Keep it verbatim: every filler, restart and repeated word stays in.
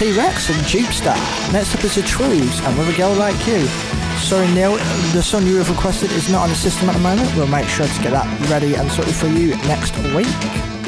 T-Rex and Jupestar. Next up is The Trues and With a Girl Like You. Sorry Neil, the song you have requested is not on the system at the moment. We'll make sure to get that ready and sorted for you next week.